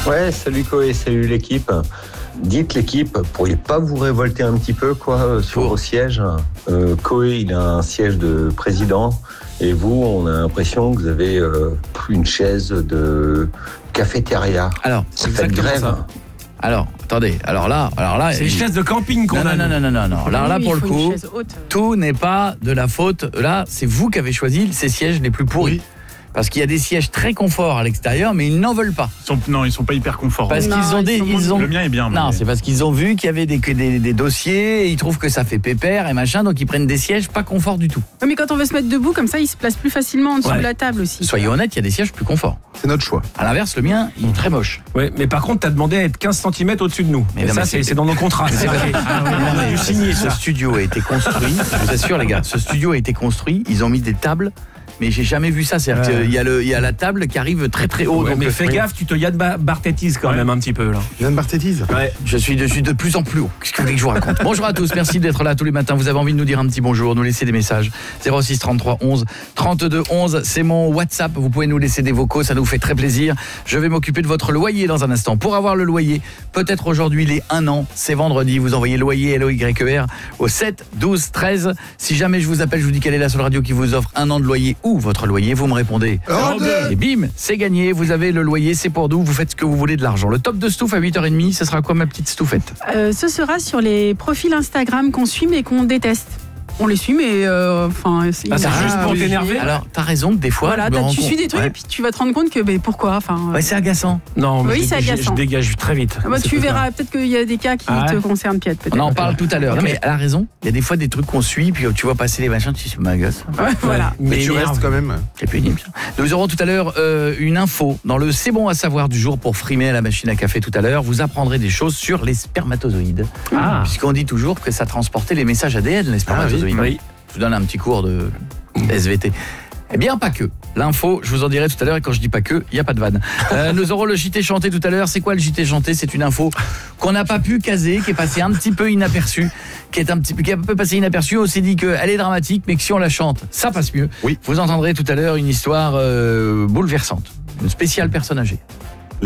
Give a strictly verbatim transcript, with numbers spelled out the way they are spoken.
Ouais, salut Koé, salut l'équipe. Dites l'équipe, pourriez pas vous révolter un petit peu quoi sur vos sièges. euh, Koé, il a un siège de président et vous, on a l'impression que vous avez euh, une chaise de cafétéria. Alors, c'est faites grève. Ça. Alors, attendez, alors là, alors là, c'est une chaise de camping qu'on non, a. Non, non, non, non, non. Alors là, oui, pour le coup, haute. tout n'est pas de la faute. Là, c'est vous qui avez choisi ces sièges les plus pourris. Oui. Parce qu'il y a des sièges très confort à l'extérieur, mais ils n'en veulent pas. Ils sont, non, ils sont pas hyper confortables. Parce non, qu'ils ont ils des, sont ils ont. Le mien est bien. Non, mais... c'est parce qu'ils ont vu qu'il y avait des, des, des dossiers, et ils trouvent que ça fait pépère et machin, donc ils prennent des sièges pas confort du tout. Oui, mais quand on veut se mettre debout, comme ça, il se place plus facilement en dessous ouais. de la table aussi. Soyez honnête, il y a des sièges plus confort. C'est notre choix. À l'inverse, le mien, il est très moche. Ouais, mais par contre, t'as demandé à être quinze centimètres au-dessus de nous. Mais et non, ça, mais c'est, c'est... c'est dans nos contrats. C'est vrai. Ah, oui, non, mais signé, ce studio a été construit. Je vous assure, les gars, ce studio a été construit. Ils ont mis des tables. Mais j'ai jamais vu ça, c'est-à-dire ouais. qu'il y a le, il y a la table qui arrive très très haut. Ouais, donc mais fais oui. gaffe, tu te Yann Barthétise quand ouais. même un petit peu là. Yann Barthétise. Ouais. Je suis de, je suis de plus en plus haut. Qu'est-ce que vous voulez que je vous raconte? Bonjour à tous, merci d'être là tous les matins. Vous avez envie de nous dire un petit bonjour, nous laisser des messages. zéro six trente-trois onze trente-deux onze, c'est mon WhatsApp. Vous pouvez nous laisser des vocaux, ça nous fait très plaisir. Je vais m'occuper de votre loyer dans un instant. Pour avoir le loyer, peut-être aujourd'hui les un an, c'est vendredi. Vous envoyez loyer L O Y E R au sept douze treize. Si jamais je vous appelle, je vous dis quelle est la seule radio qui vous offre un an de loyer ou votre loyer. Vous me répondez. Oh, et bim, c'est gagné. Vous avez le loyer, c'est pour nous. Vous faites ce que vous voulez de l'argent. Le top de Stouff à huit heures trente, ce sera quoi ma petite Stouffette? euh, Ce sera sur les profils Instagram qu'on suit mais qu'on déteste. On les suit, mais enfin. Euh, ah, c'est juste pour t'énerver. Alors, t'as raison que des fois. Voilà, tu compte... suis des trucs ouais. et puis tu vas te rendre compte que, mais pourquoi enfin. Ouais, c'est agaçant. Non, mais oui, je, c'est je, agaçant. je dégage très vite. Ah bah, tu verras, peut-être qu'il y a des cas qui ah, te ouais. concernent, Piet. On en parle tout à l'heure. Okay. Non, mais elle a raison. Il y a des fois des trucs qu'on suit, puis tu vois passer les machins, tu te dis, m'agace. Ouais, voilà. Mais, mais tu restes quand même. C'est pénible. Nous aurons tout à l'heure euh, une info dans le C'est bon à savoir du jour pour frimer à la machine à café tout à l'heure. Vous apprendrez des choses sur les spermatozoïdes. Ah. Puisqu'on dit toujours que ça transportait les messages A D N, les spermatozoïdes. Ah, oui. Je vous donne un petit cours de S V T. Eh bien, pas que. L'info, je vous en dirai tout à l'heure, et quand je dis pas que, il n'y a pas de vanne. Euh, nous aurons le J T chanté tout à l'heure. C'est quoi le J T chanté? C'est une info qu'on n'a pas pu caser, qui est passée un petit peu inaperçue, qui est un petit peu, qui est un peu passée inaperçue. On s'est dit qu'elle est dramatique, mais que si on la chante, ça passe mieux. Oui. Vous entendrez tout à l'heure une histoire euh, bouleversante. Une spéciale personne âgée.